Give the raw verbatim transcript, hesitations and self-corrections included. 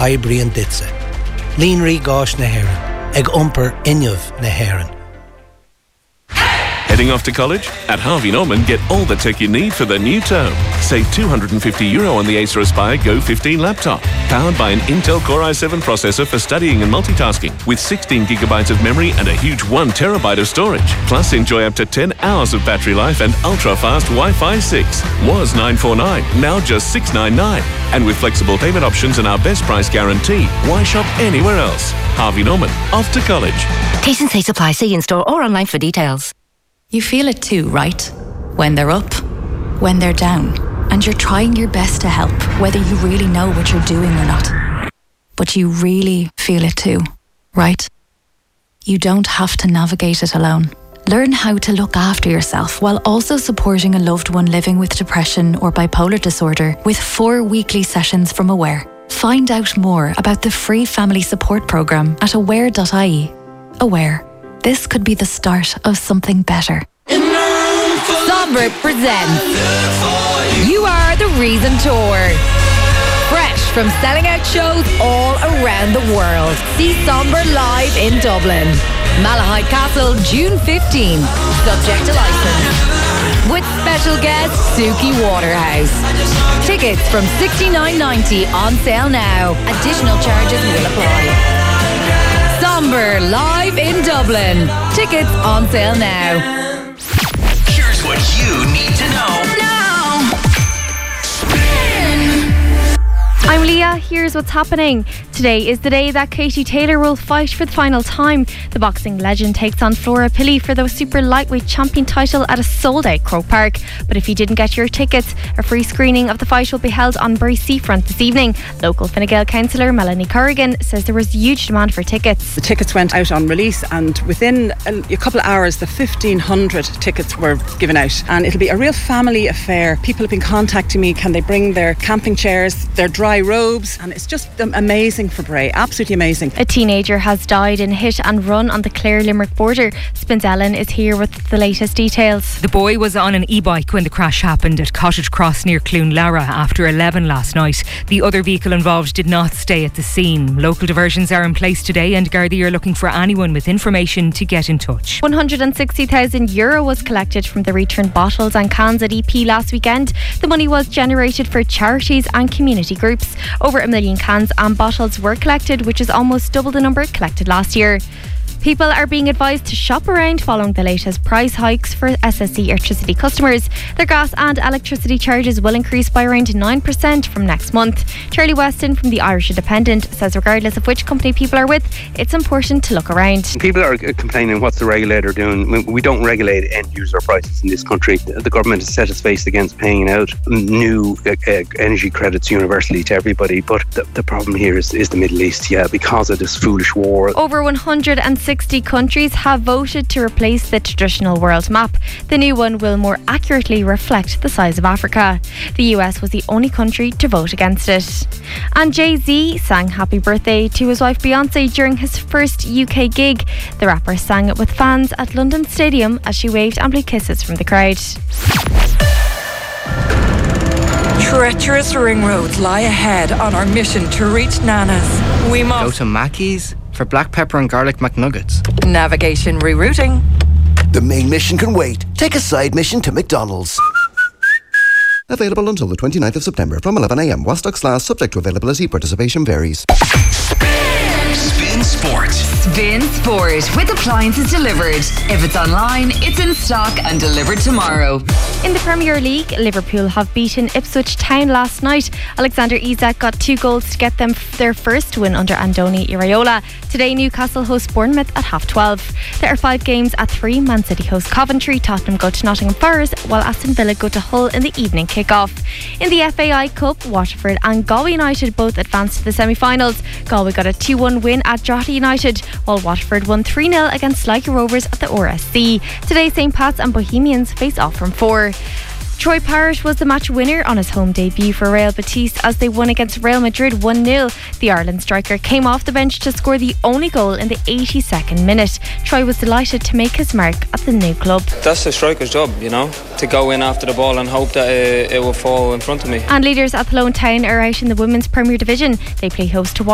Hybrid and Ditsa. Leanry Gosh na Heron, Eg Umper Inyov na Heron. Heading off to college? At Harvey Norman, get all the tech you need for the new term. Save two hundred fifty euro on the Acer Aspire Go fifteen laptop. Powered by an Intel Core i seven processor for studying and multitasking. With sixteen gigabytes of memory and a huge one terabyte of storage. Plus, enjoy up to ten hours of battery life and ultra-fast Wi-Fi six. Was nine forty-nine, now just six ninety-nine. And with flexible payment options and our best price guarantee, why shop anywhere else? Harvey Norman, off to college. T and C supply. See in-store or online for details. You feel it too, right? When they're up, when they're down, and you're trying your best to help, whether you really know what you're doing or not. But you really feel it too, right? You don't have to navigate it alone. Learn how to look after yourself while also supporting a loved one living with depression or bipolar disorder with four weekly sessions from Aware. Find out more about the free family support programme at aware dot I E. Aware. This could be the start of something better. Somber presents You Are the Reason Tour. Fresh from selling out shows all around the world. See Somber live in Dublin. Malahide Castle, June fifteenth. Subject to licence. With special guest Suki Waterhouse. Tickets from sixty-nine ninety on sale now. Additional charges will apply. Somber live in Dublin. Tickets on sale now. Here's what you need to know now. Spin. I'm Leah, here's what's happening. Today is the day that Katie Taylor will fight for the final time. The boxing legend takes on Flora Pilley for the super lightweight champion title at a sold-out Croke Park. But if you didn't get your tickets, a free screening of the fight will be held on Bury Seafront this evening. Local Fine Gael councillor Melanie Corrigan says there was huge demand for tickets. The tickets went out on release, and within a, a couple of hours the fifteen hundred tickets were given out, and it'll be a real family affair. People have been contacting me, can they bring their camping chairs, their dry robes, and it's just amazing for Bray, absolutely amazing. A teenager has died in a hit and run on the Clare-Limerick border. Spins Ellen is here with the latest details. The boy was on an e-bike when the crash happened at Cottage Cross near Cloonlara after eleven last night. The other vehicle involved did not stay at the scene. Local diversions are in place today and Gardaí are looking for anyone with information to get in touch. one hundred sixty thousand euro was collected from the returned bottles and cans at E P last weekend. The money was generated for charities and community groups. Over a million cans and bottles were collected, which is almost double the number collected last year. People are being advised to shop around following the latest price hikes for S S E electricity customers. Their gas and electricity charges will increase by around nine percent from next month. Charlie Weston from the Irish Independent says regardless of which company people are with, it's important to look around. People are complaining, what's the regulator doing? We don't regulate end user prices in this country. The government has set its face against paying out new uh, energy credits universally to everybody, but the, the problem here is, is the Middle East, yeah, because of this foolish war. Over one hundred sixty countries have voted to replace the traditional world map. The new one will more accurately reflect the size of Africa. The U S was the only country to vote against it. And Jay-Z sang Happy Birthday to his wife Beyonce during his first U K gig. The rapper sang it with fans at London Stadium as she waved and blew kisses from the crowd. Treacherous ring roads lie ahead on our mission to reach Nana's. We must go to Mackey's for black pepper and garlic McNuggets. Navigation rerouting. The main mission can wait. Take a side mission to McDonald's. Available until the twenty-ninth of September from eleven a m. While stocks last, subject to availability, participation varies. Spin Sport. Spin Sport with appliances delivered. If it's online, it's in stock and delivered tomorrow. In the Premier League, Liverpool have beaten Ipswich Town last night. Alexander Isak got two goals to get them their first win under Andoni Iraola. Today, Newcastle host Bournemouth at half twelve. There are five games at three. Man City host Coventry, Tottenham go to Nottingham Forest, while Aston Villa go to Hull in the evening kick-off. In the F A I Cup, Waterford and Galway United both advanced to the semi-finals. Galway got a two one win at Drogheda United, while Waterford won three nil against Sligo Rovers at the R S C. Today, St Pat's and Bohemians face off from four. Troy Parrott was the match winner on his home debut for Real Betis as they won against Real Madrid one nil. The Ireland striker came off the bench to score the only goal in the eighty-second minute. Troy was delighted to make his mark at the new club. That's the striker's job, you know, to go in after the ball and hope that it, it will fall in front of me. And leaders Athlone Town are out in the Women's Premier Division. They play host to